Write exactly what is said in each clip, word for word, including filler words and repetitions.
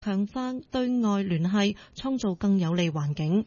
強化對外聯繫，創造更有利環境。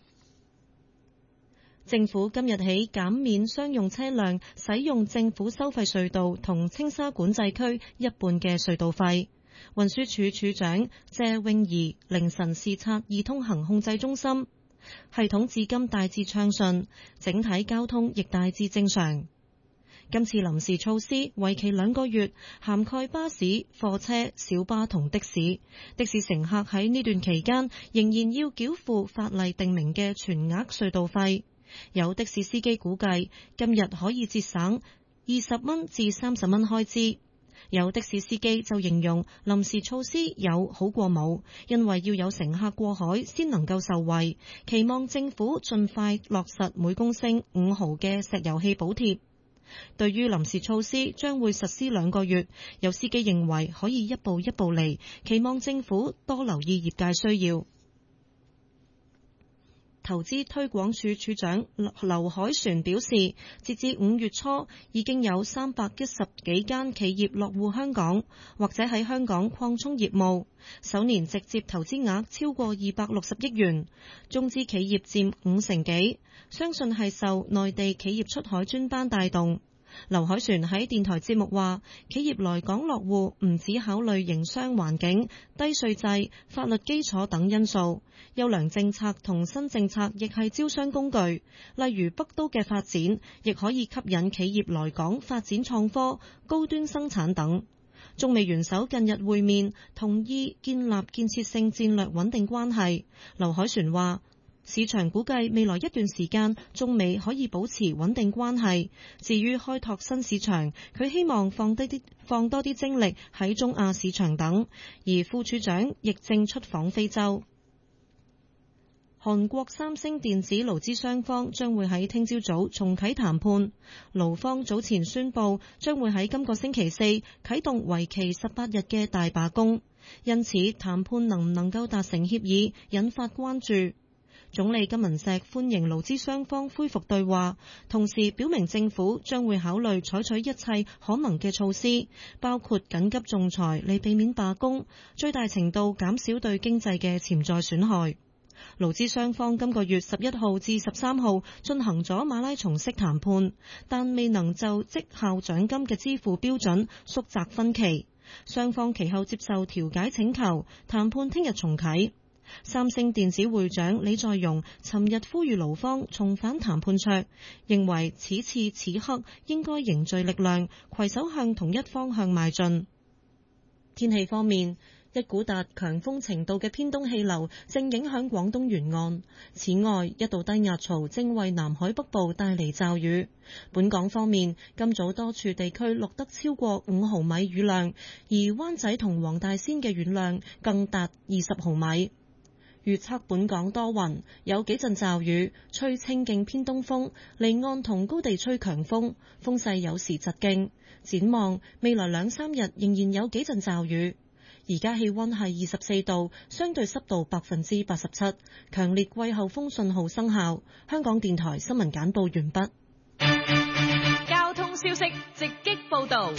政府今日起減免商用車輛使用政府收費隧道同青沙管制區一半嘅隧道費。運輸署署長謝泳儀凌晨視察易通行控制中心，系統至今大致暢順，整體交通亦大致正常。今次臨時措施為期兩個月，涵蓋巴士、貨車、小巴同的士。的士乘客喺呢段期間仍然要繳付法例定明嘅全額隧道費。有的士司機估計今日可以節省二十蚊至三十蚊開支。有的士司機就形容臨時措施有好過冇，因為要有乘客過海先能夠受惠，期望政府盡快落實每公升五毫嘅石油氣補貼。對於臨時措施將會實施兩個月，有司機認為可以一步一步嚟，期望政府多留意業界需要。投資推廣署署長劉凱旋表示，截至五月初，已經有三百一十幾間企業落戶香港，或者喺香港擴充業務，首年直接投資額超過二百六十億元，中資企業佔五成幾，相信係受內地企業出海專班帶動。劉凱旋喺電台節目話，企業來港落戶唔只考慮營商環境、低稅制、法律基礎等因素，優良政策同新政策亦係招商工具。例如北都嘅發展，亦可以吸引企業來港發展創科、高端生產等。中美元首近日會面，同意建立建設性戰略穩定關係。劉凱旋話，市場估計未來一段時間中美可以保持穩定關係。至於開拓新市場，佢希望放低啲放多啲精力喺中亞市場等。而副處長亦正出訪非洲。韓國三星電子勞資雙方將會喺聽朝早重啟談判。勞方早前宣布將會喺今個星期四啟動為期十八日嘅大罷工，因此談判能唔能夠達成協議引發關注。總理金文錫歡迎勞資雙方恢復對話，同時表明政府將會考慮採取一切可能嘅措施，包括緊急仲裁嚟避免罷工，最大程度減少對經濟嘅潛在損害。勞資雙方今個月十一號至十三號進行咗馬拉松式談判，但未能就績效獎金嘅支付標準縮窄分歧。雙方其後接受調解請求，談判聽日重啟。三星電子會長李在鎔尋日呼籲勞方重返談判桌，認為此次此刻應該凝聚力量，攜手向同一方向邁進。天氣方面，一股達強風程度嘅偏東氣流正影響廣東沿岸，此外一道低壓槽正為南海北部帶嚟驟雨。本港方面，今早多處地區錄得超過五毫米雨量，而灣仔同黃大仙嘅雨量更達二十毫米。預測本港多雲，有幾陣驟雨，吹清勁偏東風，離岸同高地吹強風，風勢有時疾勁。展望未來兩三日仍然有幾陣驟雨。而家氣溫係二十四度，相對濕度百分之八十七，強烈季候風信號生效。香港電台新聞簡報完畢。 交通消息直擊報道。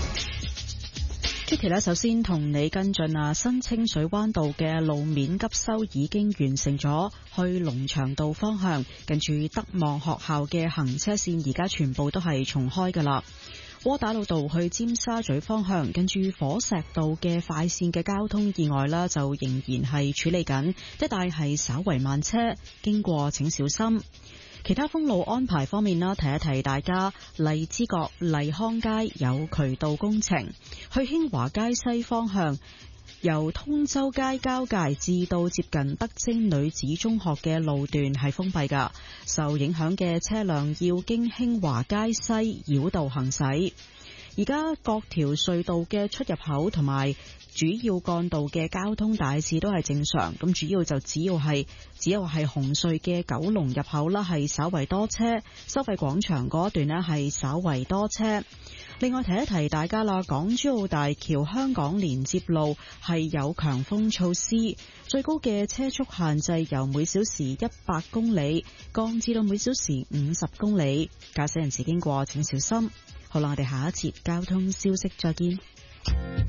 Kitty 呢，首先同你跟進啊，新清水灣道嘅路面急修已經完成咗，去龍翔道方向近住德望學校嘅行車線而家全部都係重開噶啦。窩打老道去尖沙咀方向近住火石道嘅快線嘅交通意外啦，就仍然係處理緊，一帶係稍為慢車，經過請小心。其他封路安排方面啦，提一提大家，荔枝角麗康街有渠道工程，去興華街西方向由通州街交界至到接近德貞女子中學嘅路段係封閉噶，受影響嘅車輛要經興華街西繞道行駛。而家各條隧道嘅出入口同埋主要幹道嘅交通大致都係正常，咁主要就只要係只有係紅隧嘅九龍入口啦，係稍為多車，收費廣場嗰一段呢係稍為多車。另外提一提大家啦，港珠澳大橋香港連接路係有強風措施，最高嘅車速限制由每小時一百公里降至到每小時五十公里，駕駛人士經過請小心。好啦，我哋下一節交通消息再見。